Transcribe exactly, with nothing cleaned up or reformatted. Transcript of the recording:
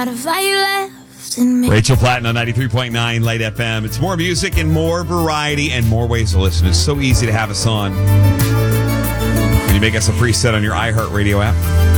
Rachel Platten on ninety-three point nine Light F M. It's more music and more variety and more ways to listen. It's so easy to have us on. Can you make us a preset on your iHeartRadio app?